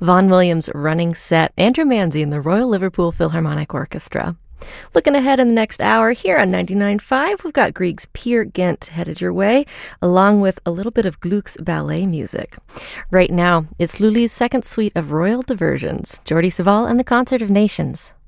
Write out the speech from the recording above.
Vaughan Williams running set, Andrew Manzi and the Royal Liverpool Philharmonic Orchestra. Looking ahead in the next hour here on 99.5, we've got Grieg's Peer Gynt headed your way, along with a little bit of Gluck's ballet music. Right now, it's Lully's second suite of royal diversions, Jordi Savall and the Concert of Nations.